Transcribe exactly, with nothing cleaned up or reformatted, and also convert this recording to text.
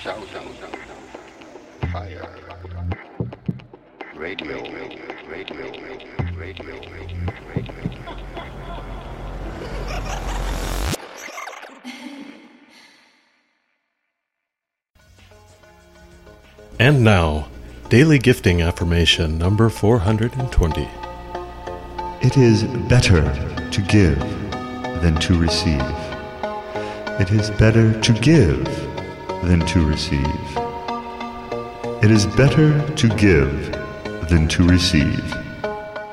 Fire. Radio, radio, radio, radio, radio. And now, Daily Gifting Affirmation number four hundred twenty. It is better to give than to receive. It is better to give than to receive. It is better to give than to receive.